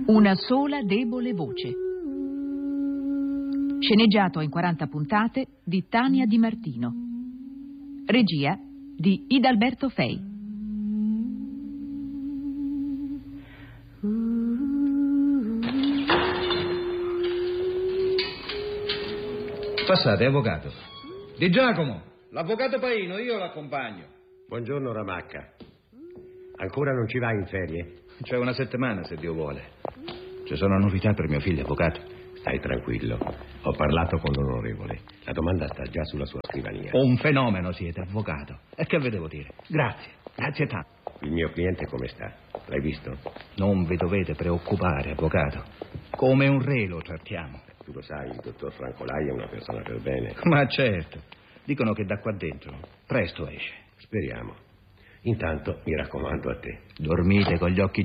Una sola debole voce. Sceneggiato in 40 puntate di Tania Di Martino. Regia di Idalberto Fei. Passate, avvocato. Di Giacomo, l'avvocato Paino, io l'accompagno. Buongiorno, Ramacca. Ancora non ci vai in ferie? C'è una settimana, se Dio vuole. Ci sono novità per mio figlio, avvocato. Stai tranquillo. Ho parlato con l'onorevole. La domanda sta già sulla sua scrivania. Un fenomeno siete, avvocato. E che vi devo dire? Grazie tanto. Il mio cliente come sta? L'hai visto? Non vi dovete preoccupare, avvocato. Come un re lo trattiamo. Tu lo sai, il dottor Francolai è una persona per bene. Ma certo. Dicono che da qua dentro presto esce. Speriamo. Intanto mi raccomando a te. Dormite con gli occhi